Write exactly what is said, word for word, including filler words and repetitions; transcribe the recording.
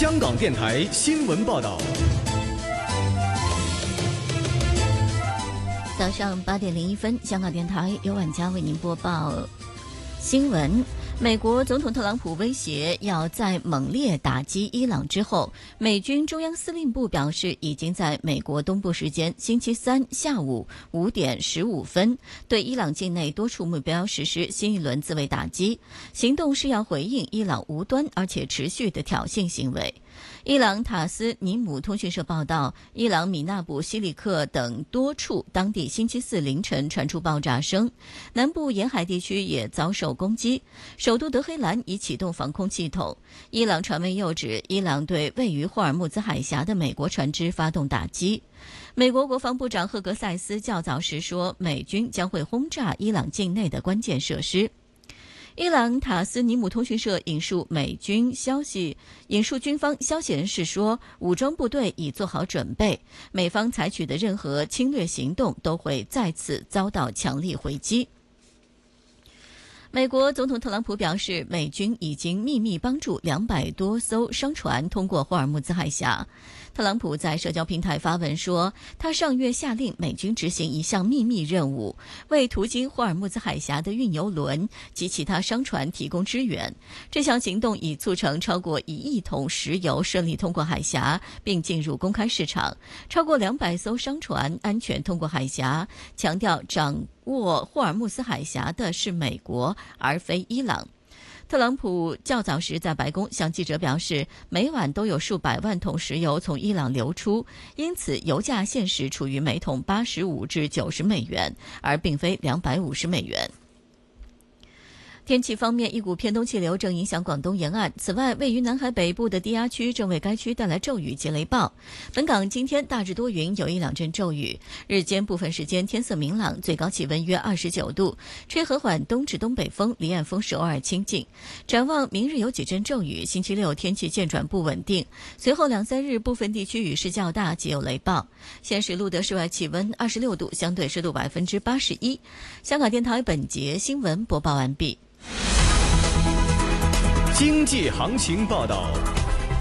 香港电台新闻报道。 早上八点零一分，香港电台由晚佳为您播报新闻。美国总统特朗普威胁要在猛烈打击伊朗之后，美军中央司令部表示，已经在美国东部时间星期三下午五点十五分对伊朗境内多处目标实施新一轮自卫打击，行动是要回应伊朗无端而且持续的挑衅行为。伊朗塔斯尼姆通讯社报道，伊朗米纳布西里克等多处当地星期四凌晨传出爆炸声，南部沿海地区也遭受攻击，首都德黑兰已启动防空系统。伊朗传媒又指，伊朗对位于霍尔木兹海峡的美国船只发动打击。美国国防部长赫格塞斯较早时说，美军将会轰炸伊朗境内的关键设施。伊朗塔斯尼姆通讯社引述美军消息，引述军方消息人士说，武装部队已做好准备，美方采取的任何侵略行动都会再次遭到强力回击。美国总统特朗普表示，美军已经秘密帮助两百多艘商船通过霍尔木兹海峡。特朗普在社交平台发文说，他上月下令美军执行一项秘密任务，为途经霍尔木兹海峡的运油轮及其他商船提供支援。这项行动已促成超过一亿桶石油顺利通过海峡，并进入公开市场。超过两百艘商船安全通过海峡，强调掌握霍尔木兹海峡的是美国，而非伊朗。特朗普较早时在白宫向记者表示，每晚都有数百万桶石油从伊朗流出，因此油价现时处于每桶八十五至九十美元，而并非两百五十美元。天气方面，一股偏东气流正影响广东沿岸，此外位于南海北部的低压区正为该区带来骤雨及雷暴。本港今天大致多云，有一两阵骤雨，日间部分时间天色明朗，最高气温约二十九度，吹和缓东至东北风，离岸风势偶尔清劲。展望明日有几阵骤雨，星期六天气渐转不稳定，随后两三日部分地区雨势较大，及有雷暴。现时录得室外气温二十六度，相对湿度百分之八十一。香港电台本节新闻播报完毕。 经济行情报道。